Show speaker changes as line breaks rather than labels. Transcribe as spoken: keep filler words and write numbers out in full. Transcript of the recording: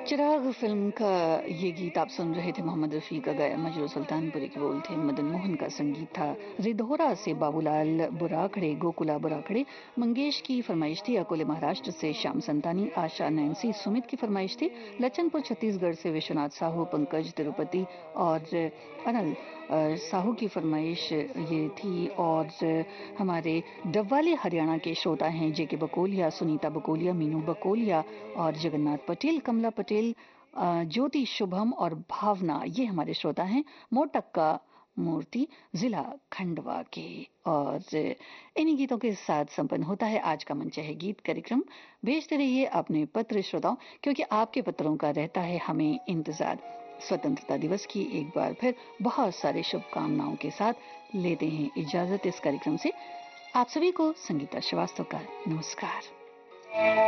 चिराग film का ये गीत आप सुन रहे थे। मोहम्मद रफ़ी का गाया, मजरू सुल्तानपुरी के बोल थे, मदन मोहन का संगीत था। रिधोरा से बाबूलाल बुराखड़े, गोकुला बुराखड़े, मंगेश की फरमाइश थी। अकोले महाराष्ट्र से श्याम संतानी, आशा, नैन्सी, सुमित की फरमाइश थी। लचनपुर छत्तीसगढ़ से विश्वनाथ साहू, पंकज तिरुपति और अनल साहू की फरमाइश ये थी। और हमारे डब्वाली हरियाणा के श्रोता हैं जेके बकोलिया, सुनीता बकोलिया, मीनू बकोलिया और जगन्नाथ पटेल, कमला पटेल, ज्योति, शुभम और भावना, ये हमारे श्रोता हैं मोटक्का मूर्ति, जिला खंडवा के। और इन्हीं गीतों के साथ संपन्न होता है आज का मन चाहे गीत कार्यक्रम। भेजते रहिए अपने पत्र श्रोताओं, क्योंकि आपके पत्रों का रहता है हमें इंतजार। स्वतंत्रता दिवस की एक बार फिर बहुत सारी शुभकामनाओं के साथ लेते हैं इजाजत इस कार्यक्रम से। आप सभी को संगीता श्रीवास्तव का नमस्कार।